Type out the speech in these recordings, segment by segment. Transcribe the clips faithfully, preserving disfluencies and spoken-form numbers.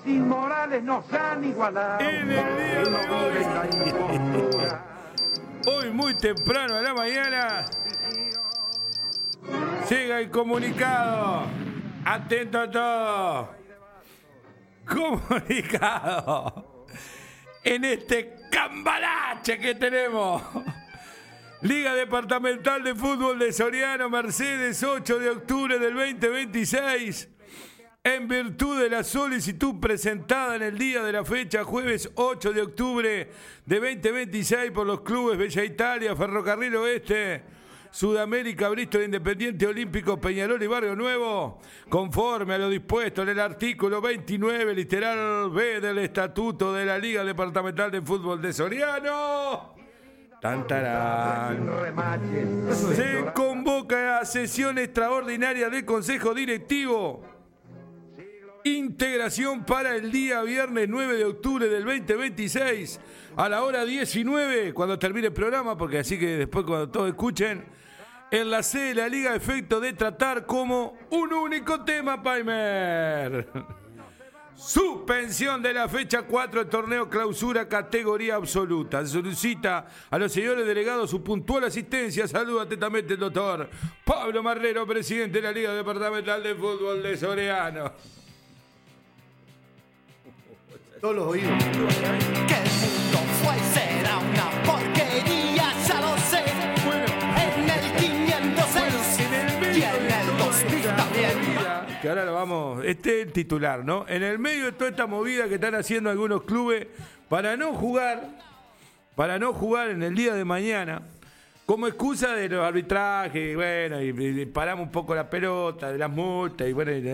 inmorales nos han igualado. En el día de hoy, hoy muy temprano a la mañana, llega el comunicado. Atento a todo. Comunicado. En este cambalache que tenemos. Liga Departamental de Fútbol de Soriano Mercedes, ocho de octubre del veinte veintiséis. En virtud de la solicitud presentada en el día de la fecha, jueves ocho de octubre de veinte veintiséis, por los clubes Bella Italia, Ferrocarril Oeste, Sudamérica, Bristol Independiente Olímpico, Peñarol y Barrio Nuevo, conforme a lo dispuesto en el artículo veintinueve, literal B del Estatuto de la Liga Departamental de Fútbol de Soriano. Tantarán. Se convoca a sesión extraordinaria del Consejo Directivo. Integración para el día viernes nueve de octubre del veinte veintiséis a la hora diecinueve, cuando termine el programa, porque así que después cuando todos escuchen, en la sede de la Liga, a efecto de tratar como un único tema, Paimer. Suspensión de la fecha cuatro del torneo clausura categoría absoluta. Se solicita a los señores delegados su puntual asistencia. Saluda atentamente el doctor Pablo Marrero, presidente de la Liga Departamental de Fútbol de Soriano. Todos los oídos. Que el mundo fue y será una porquería, ya lo sé. Bueno, en el quinientos seis en el medio y en el dos mil también. Que ahora lo vamos, este es el titular, ¿no? En el medio de toda esta movida que están haciendo algunos clubes para no jugar, para no jugar en el día de mañana, como excusa de los arbitrajes, bueno, y, y paramos un poco la pelota, de las multas, y bueno, y,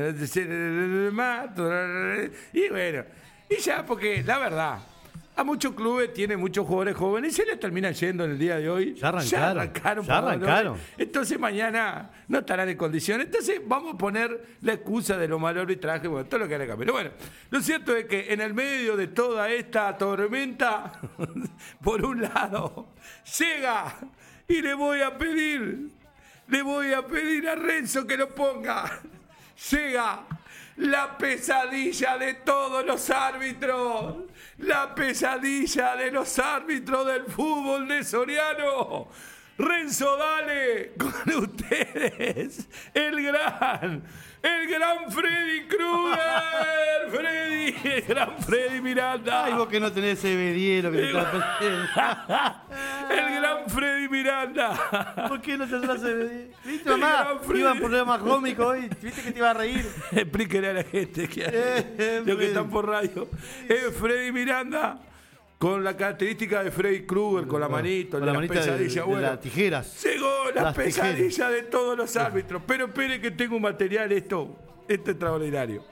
y bueno, y ya, porque la verdad, a muchos clubes tienen muchos jugadores jóvenes y se les terminan yendo en el día de hoy. Ya arrancaron. Ya arrancaron. Ya arrancaron. Entonces mañana no estarán en condiciones. Entonces vamos a poner la excusa de lo mal arbitraje, bueno, todo lo que haga cambio. Pero bueno, lo cierto es que en el medio de toda esta tormenta, por un lado, llega y le voy a pedir, le voy a pedir a Renzo que lo ponga. Llega la pesadilla de todos los árbitros, la pesadilla de los árbitros del fútbol de Soriano. Renzo, dale, con ustedes, el gran, el gran Freddy Krueger, Freddy, el gran Freddy Miranda. Ay, vos que no tenés ese vediero que te estás El gran Freddy Miranda. ¿Por qué no te traes ese vediero? ¿Viste, mamá? Iba en programa cómico hoy. ¿Viste que te iba a reír? Explíquenle a la gente que Eh, lo que están por radio. Es Freddy Miranda con la característica de Freddy Krueger, con la manito, Con de la las manita de, pesadillas. de Bueno, las tijeras. llegó la Las pesadilla tijeras. de todos los árbitros. Pero espere que tengo un material, esto, esto es extraordinario.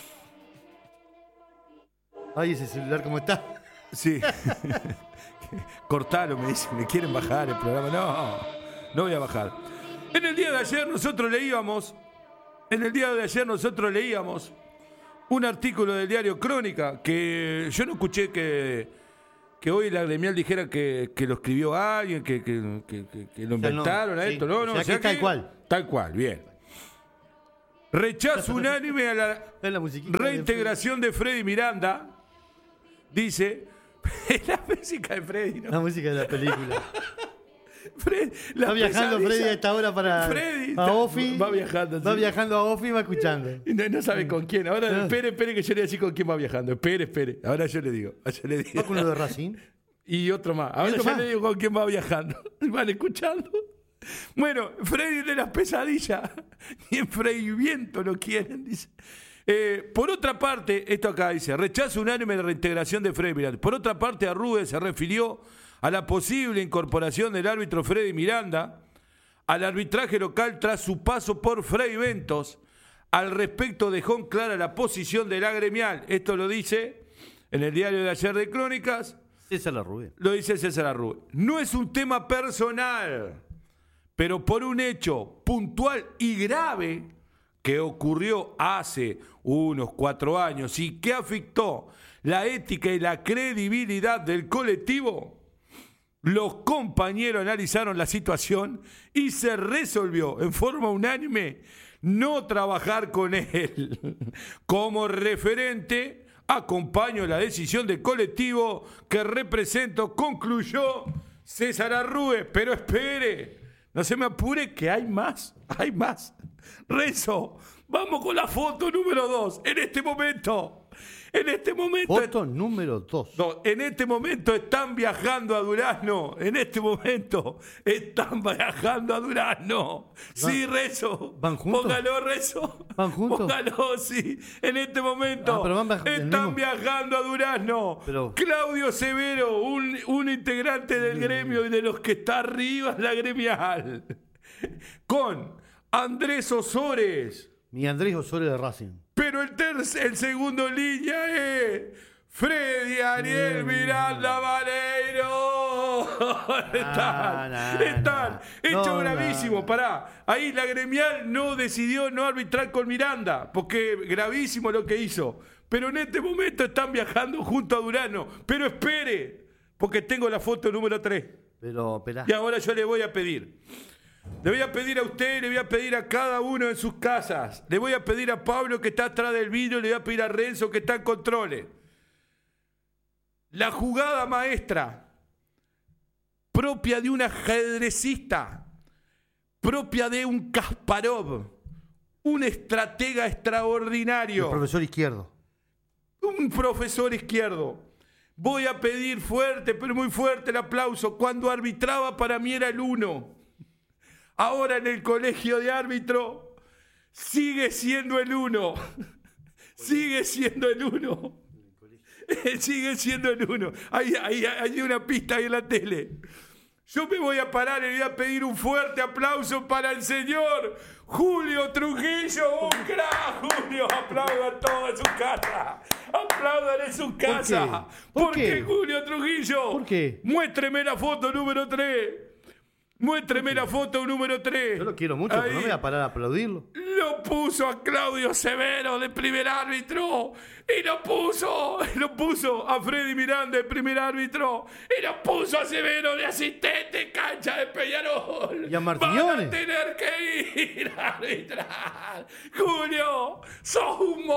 Ay, ese celular, ¿cómo está? Sí. Cortalo, me dicen, me quieren bajar el programa. No, no voy a bajar. En el día de ayer nosotros leíamos, en el día de ayer nosotros leíamos un artículo del diario Crónica, que yo no escuché que, que hoy la gremial dijera que, que lo escribió alguien, que, que, que, que- que lo O sea, no, inventaron a sí. esto. No, no, O sea, que tal cual. Tal cual, bien. Rechazo unánime a la Es la musiquita de reintegración de Freddy Miranda. Dice, la música de Freddy, ¿no? La música de la película. Fred, la Va viajando pesadilla- Freddy a esta hora para Freddy a está- Ofi. va viajando, Va sí. viajando a Ofi y va escuchando. Y No, no sabe con quién. Ahora, Ah. espere, espere que yo le diga con quién va viajando. Espere, espere. Ahora yo le digo. Yo le digo. ¿Va con lo de Racing? Y otro más. Ahora ¿Otro yo más? le digo con quién va viajando. ¿Van escuchando? Bueno, Freddy de las pesadillas. Ni en Freddy Viento lo quieren, dice. Eh, por otra parte, esto acá dice, rechazo unánime de la reintegración de Freddy Miranda. Por otra parte, Arrude se refirió a la posible incorporación del árbitro Freddy Miranda al arbitraje local tras su paso por Frei Ventos. Al respecto dejó en clara la posición de la gremial. Esto lo dice en el diario de ayer de Crónicas. César Larrube. Lo dice César Arrude. No es un tema personal, pero por un hecho puntual y grave que ocurrió hace unos cuatro años y que afectó la ética y la credibilidad del colectivo, los compañeros analizaron la situación y se resolvió en forma unánime no trabajar con él como referente acompaño la decisión del colectivo que represento, concluyó César Arrúez. Pero espere, no se me apure que hay más, hay más. Renzo, vamos con la foto número dos. En este momento, en este momento... Foto número dos. No, en este momento están viajando a Durazno. En este momento están viajando a Durazno. Sí, Rezo. ¿Van juntos? Póngalo, Rezo. ¿Van juntos? Póngalo, sí. En este momento Ah, pero van viaj- están mismo- viajando a Durazno. Pero- Claudio Severo, un, un integrante del gremio y de los que está arriba en la gremial. Con Andrés Osores. Mi Andrés Osores de Racing. Pero el, tercer, el segundo en línea es Freddy Ariel Miranda Vareiro. Están, no, están. no. Hecho No, gravísimo, no. pará. Ahí la gremial no decidió no arbitrar con Miranda, porque gravísimo lo que hizo. Pero en este momento están viajando junto a Durano. Pero espere, porque tengo la foto número tres. Pero, esperá. Y ahora yo le voy a pedir. Le voy a pedir a usted, le voy a pedir a cada uno en sus casas. Le voy a pedir a Pablo que está atrás del vidrio, le voy a pedir a Renzo que está en controles. La jugada maestra, propia de un ajedrecista, propia de un Kasparov, un estratega extraordinario. El profesor Izquierdo. Un profesor izquierdo. Voy a pedir fuerte, pero muy fuerte el aplauso. Cuando arbitraba para mí era el uno. Ahora en el colegio de árbitro sigue siendo el uno. Sigue siendo el uno. Sigue siendo el uno. Hay, hay, hay una pista ahí en la tele. Yo me voy a parar y voy a pedir un fuerte aplauso para el señor Julio Trujillo. ¡Un crack, Julio! Aplaudan todos en su casa. Aplaudan en su casa. ¿Por ¿Por qué? qué, Julio Trujillo? ¿Por qué? Muéstreme la foto número tres. Muéstreme la foto número tres. Yo lo quiero mucho, pero no me voy a parar a aplaudirlo. Lo puso a Claudio Severo de primer árbitro. Y lo puso, lo puso a Freddy Miranda de primer árbitro. Y lo puso a Severo de asistente en cancha de Peñarol. Y a Martiñones. Van a tener que ir a arbitrar. Julio, sos un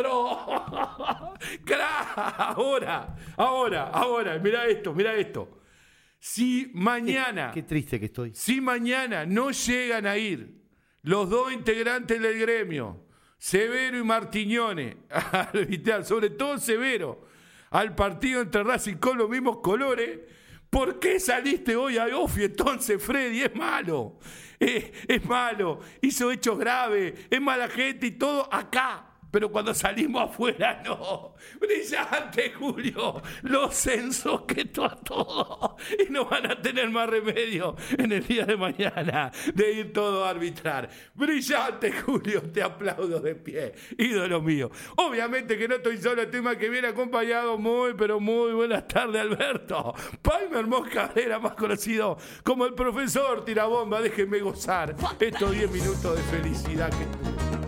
monstruo. Crack. Ahora, ahora, ahora, mira esto, mira esto. Si mañana... Qué, qué triste que estoy. Si mañana no llegan a ir los dos integrantes del gremio, Severo y Martiñones, a arbitrar, sobre todo Severo, al partido entre Racing con los mismos colores, ¿por qué saliste hoy a Ofi entonces, Freddy? Es malo, es, es malo, hizo hechos graves, es mala gente y todo acá. Pero cuando salimos afuera, no. Brillante, Julio. Los censos que tú a todo. Y no van a tener más remedio en el día de mañana de ir todo a arbitrar. Brillante, Julio. Te aplaudo de pie. Ídolo mío. Obviamente que no estoy solo, estoy más que bien acompañado. Muy, pero muy buenas tardes, Alberto. Palmer Mosca Cabrera, más conocido como el profesor Tirabomba. Déjenme gozar estos diez minutos de felicidad que tuve.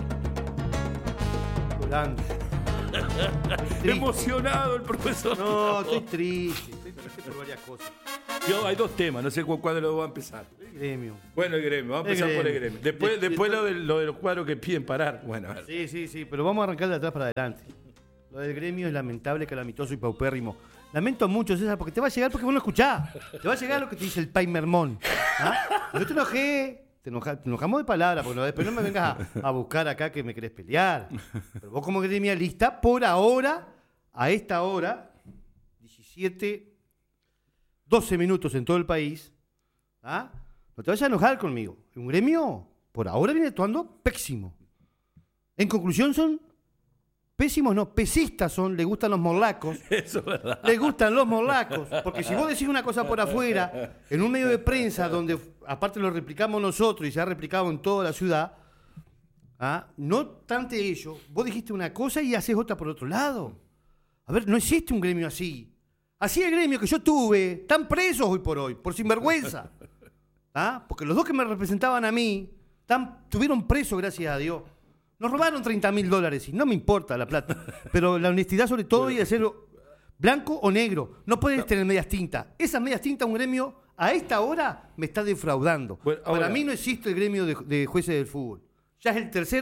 Emocionado el profesor. No, estoy triste. Estoy triste por varias cosas. Yo, hay dos temas, no sé cu cuándo lo voy a empezar. El gremio. Bueno, el gremio, vamos a El empezar por el gremio. gremio. Después, De- después de- lo, de, lo de los cuadros que piden parar. Bueno, a ver. Sí, sí, sí, pero vamos a arrancar de atrás para adelante. Lo del gremio es lamentable, calamitoso y paupérrimo. Lamento mucho, César, porque te va a llegar porque vos no escuchás. Te va a llegar lo que te dice el Pai Mermón. ¿Ah? Yo te enojé. Te, enoja, te enojamos de palabra, porque no, después no me vengas a, a buscar acá que me querés pelear. Pero vos como gremialista, por ahora, a esta hora, diecisiete, doce minutos en todo el país, ¿ah? No te vayas a enojar conmigo. Un gremio, por ahora, viene actuando pésimo. En conclusión, son pésimos, no, pesistas son, le gustan los morlacos. Eso es verdad. Le gustan los morlacos. Porque si vos decís una cosa por afuera, en un medio de prensa donde aparte lo replicamos nosotros y se ha replicado en toda la ciudad, ¿ah? No obstante ello, vos dijiste una cosa y haces otra por otro lado. A ver, no existe un gremio así. Así el gremio que yo tuve, están presos hoy por hoy, por sinvergüenza. ¿Ah? Porque los dos que me representaban a mí, están, tuvieron presos, gracias a Dios. Nos robaron treinta mil dólares y no me importa la plata. Pero la honestidad sobre todo y hacerlo blanco o negro. No puedes tener medias tintas. Esas medias tintas, un gremio a esta hora me está defraudando. Bueno, ahora- Para mí no existe el gremio de, de jueces del fútbol. Ya es el tercer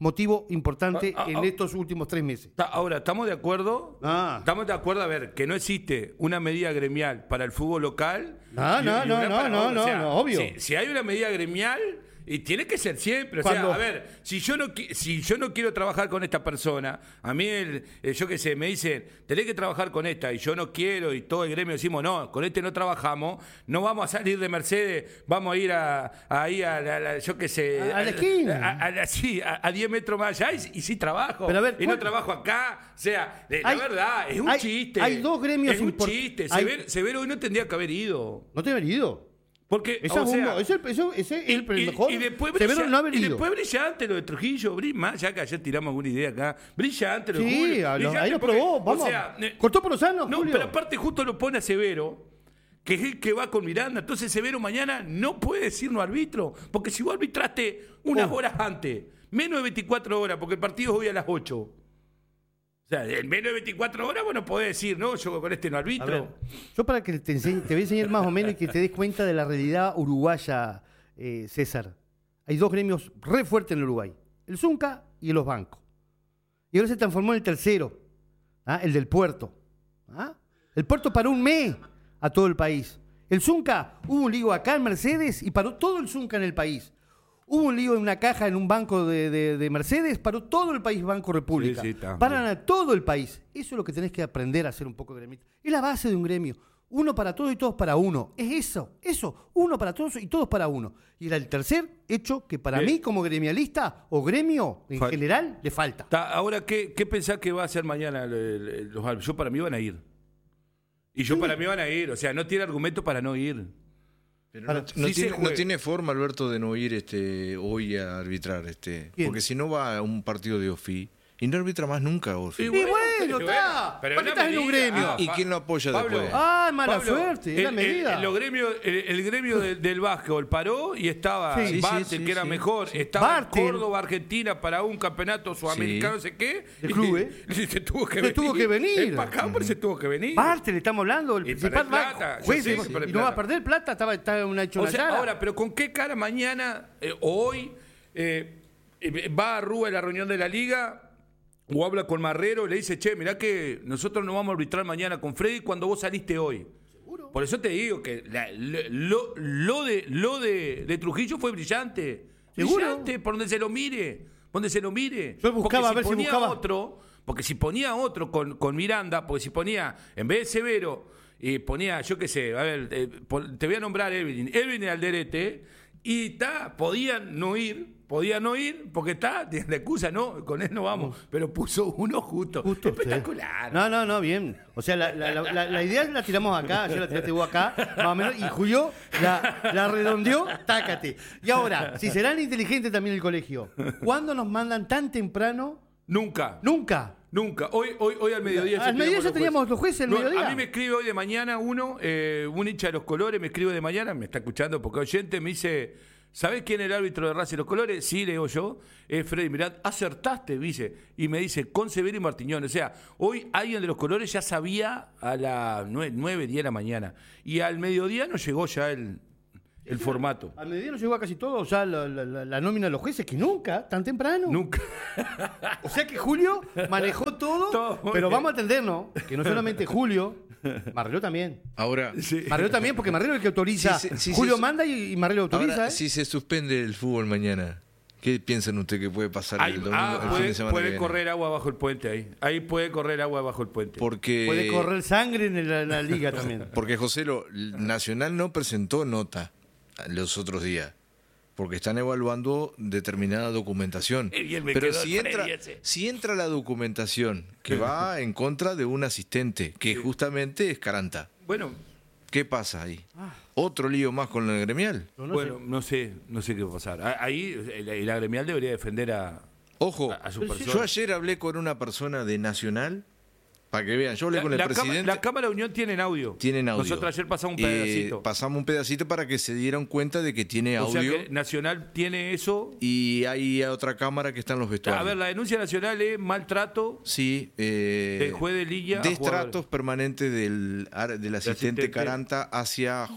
motivo importante Ah, ah, en ah. estos últimos tres meses. Ta- Ahora, ¿estamos de acuerdo? Ah. Estamos de acuerdo, a ver, que no existe una medida gremial para el fútbol local. No, y- no, y no, una no, para no, otro. O sea, no, no, obvio. Si, si hay una medida gremial, y tiene que ser siempre. O Cuando- sea, a ver, si yo no qui- si yo no quiero trabajar con esta persona, a mí, el, el- yo qué sé, me dicen, tenés que trabajar con esta, y yo no quiero, y todo el gremio decimos, no, con este no trabajamos, no vamos a salir de Mercedes, vamos a ir a, ahí a, la, la- yo qué sé. A- a la esquina. A, a la- sí, a, a diez metros más allá, y, y sí trabajo. Pero a ver, y no ¿cuál- trabajo acá. O sea, de- la Hay- verdad, es un hay- chiste. hay dos gremios Es un import- chiste. hay- Severo, Severo hoy no tendría que haber ido. No te he venido. Porque, Esa o es sea, uno- ese, eso- ese es y, el y- mejor. y después Severo brilla- no ha venido. y después brillante lo de Trujillo, bri- más ya que ayer tiramos alguna idea acá. Brillante lo de Sí, Julio. a lo- brillante ahí lo porque, probó. Vamos. O sea, eh, Cortó por los sanos, no, Julio. pero aparte justo lo pone a Severo, que es el que va con Miranda. Entonces Severo mañana no puede decir no arbitro, porque si vos arbitraste unas Oh. horas antes, menos de veinticuatro horas, porque el partido es hoy a las ocho. O sea, en menos de veinticuatro horas vos no podés decir, no, yo con este no A ver, arbitro. yo para que te enseñe, te voy a enseñar más o menos y que te des cuenta de la realidad uruguaya, eh, César. Hay dos gremios re fuertes en el Uruguay, el Zunca y los bancos. Y ahora se transformó en el tercero, ¿ah? El del puerto. ¿Ah? El puerto paró un mes a todo el país. El Zunca, hubo un lío acá en Mercedes y paró todo el Zunca en el país. Hubo un lío en una caja en un banco de, de- de Mercedes, paró todo el país, Banco República. Sí, sí, está. Paran a todo el país. Eso es lo que tenés que aprender a hacer un poco de gremista. Es la base de un gremio. Uno para todos y todos para uno. Es eso, eso. Uno para todos y todos para uno. Y era el tercer hecho que para Bien. mí, como gremialista o gremio en Fal- general, le falta. Ta, ahora, ¿qué, ¿qué pensás que va a hacer mañana el- el- los árbitros? Yo para mí van a ir. Y yo para mí van a ir. O sea, no tiene argumento para no ir. Pero Ahora, no, no sí se tiene, no juega. tiene forma, Alberto, de no ir este, hoy a arbitrar. Este, ¿Quién? porque si no va a un partido de O F I y no arbitra más nunca O F I. Y Y bueno, pero está. pero ¿Para qué una estás en un medida. gremio? ¿Y Pa- quién lo apoya Pablo, después? Ah, mala Pablo, suerte, es la el, medida. el- los gremios- el, el gremio de- del básquetbol paró y estaba Sí. Sí, Bartel, sí, sí, que era sí, mejor. sí. Estaba Bartel. Córdoba, Argentina, para un campeonato sudamericano, no Sí. sé qué. De y- clubes. y se tuvo que Se venir. tuvo que venir. El Pacá, hombre, se tuvo que venir. Parte, le estamos hablando, el Y principal perder banco, plata, yo juez, sé de- que perder y no va a plata. perder plata, estaba, estaba una hecho O una sea, llaga. ahora, pero ¿con qué cara mañana eh, o hoy eh, eh, va a Rúa en la reunión de la liga o habla con Marrero y le dice, che, mirá que nosotros nos vamos a arbitrar mañana con Freddy cuando vos saliste hoy? ¿Seguro? Por eso te digo que la- lo, lo de, lo de, de Trujillo fue brillante. ¿Seguro? Brillante, por donde se lo mire. Donde se lo mire. Yo buscaba Porque a ver si ponía buscaba. otro, porque si ponía otro con, con Miranda, porque si ponía, en vez de Severo, y ponía, yo qué sé, a ver, eh, pon- te voy a nombrar Evelyn, Evelyn Alderete, y está, podían no ir, podían no ir, porque está, la excusa, no, con él no vamos, pero puso uno justo. Justo, Espectacular. sí. No, no, no, bien. O sea, la, la, la, la idea la tiramos acá, ayer la tiraste vos acá, más o menos, y Julio la, la redondeó, tácate. Y ahora, si serán inteligentes también el colegio, ¿cuándo nos mandan tan temprano? Nunca. Nunca. Nunca. Hoy, hoy, hoy al mediodía. Al mediodía ya teníamos los jueces, al No, mediodía. A mí me escribe hoy de mañana uno, eh, un hincha de los colores, me escribe de mañana, me está escuchando porque oyente, me dice, ¿sabés quién es el árbitro de Racing y los colores? Sí, le digo yo, es Freddy Miranda. Acertaste, dice. Y me dice, con Severo y Martiñón. O sea, hoy alguien de los colores ya sabía a las nueve, diez de la mañana. Y al mediodía nos llegó ya el, el formato. Al mediodía nos llegó a casi todo, ya la, la- la- la nómina de los jueces, que nunca, tan temprano. Nunca. O sea que Julio manejó todo, Todo muy pero bien. vamos a entendernos que no solamente Julio, Marrero también. Ahora, Sí. Marrero también, porque Marrero es el que autoriza. Sí, sí, sí, Julio sí, manda y, y Marrero autoriza. ahora ¿eh? si se suspende el fútbol mañana, ¿qué piensan ustedes que puede pasar Ahí- el domingo, ah, el fin puede, de semana que puede viene? correr agua bajo el puente ahí. Ahí puede correr agua bajo el puente. Porque, Puede correr sangre en la, en la liga también. porque José, lo, Nacional no presentó nota los otros días. Porque están evaluando determinada documentación. Qué bien me Pero quedó si el entra, Freddy ese. si entra la documentación que va en contra de un asistente, que justamente es Caranta, Bueno, ¿qué pasa ahí? ¿Otro lío más con el gremial? Yo no bueno, sé. no sé, no sé qué va a pasar. A- Ahí el, la gremial debería defender a, Ojo, a, a su Pero sí, persona. yo ayer hablé con una persona de Nacional, para que vean, yo hablé la, con el la cama- presidente. la Cámara de Unión tienen audio. Tienen audio. Nosotros ayer pasamos un Eh, pedacito. pasamos un pedacito para que se dieran cuenta de que tiene o sea audio. que Nacional tiene eso. Y hay otra cámara que está en los vestuarios. A ver, la denuncia nacional es maltrato. Sí, eh, Del juez de liga a destratos jugadores. permanentes del, ar- del asistente asistente. Caranta hacia